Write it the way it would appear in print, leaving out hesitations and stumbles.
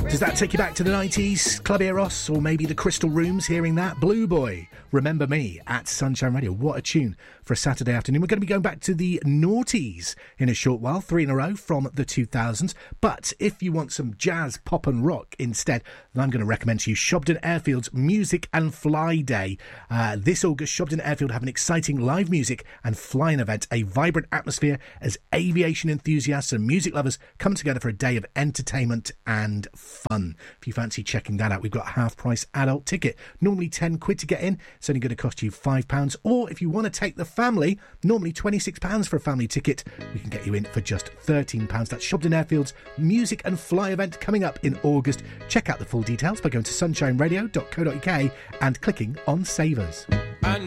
Does that take you back to the 90s? Club Eros or maybe the Crystal Rooms, hearing that? Blue Boy, Remember Me at Sunshine Radio. What a tune for a Saturday afternoon. We're going to be going back to the noughties in a short while, 3 in a row from the 2000s. But if you want some jazz, pop and rock instead, then I'm going to recommend to you Shobden Airfield's Music and Fly Day. This August, Shobden Airfield have an exciting live music and flying event, a vibrant atmosphere as aviation enthusiasts and music lovers come together for a day of entertainment and fun. If you fancy checking that out, we've got a half-price adult ticket, normally £10 to get in. It's only going to cost you £5. Or if you want to take the family, normally £26 for a family ticket, we can get you in for just £13. That's Shobden Airfield's Music and Fly event coming up in August. Check out the full details by going to sunshineradio.co.uk and clicking on Savers.